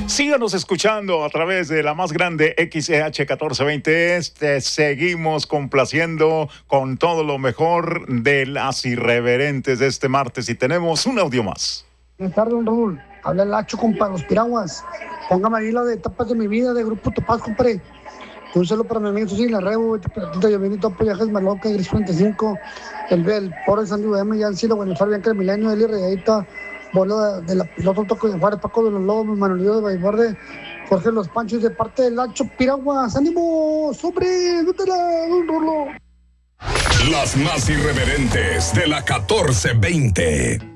Síganos escuchando a través de la más grande XEH 1420. Seguimos complaciendo con todo lo mejor de las irreverentes de este martes y tenemos un audio más. Buenas tardes, don Raúl. Habla el Hacho, compa, los piraguas. Póngame ahí la de Etapas de mi vida, de Grupo Topaz, compadre. Un saludo para mi amigo Susi La Rebo, Platita Llovinito, Viajes Maloca, Gris 45, el Poro de Sandy UM, Yancilo, Buenafar, Bianca del Milenio, Eli Reyadita, Bolo de la Piloto, Toco de Juárez, Paco de los Lobos, Manolillo de Baiborde, Jorge Los Panchos, de parte del Hacho, piraguas. ¡Ánimo! ¡Sobre! ¡Dútela, don Rolo! Las más irreverentes de la 1420.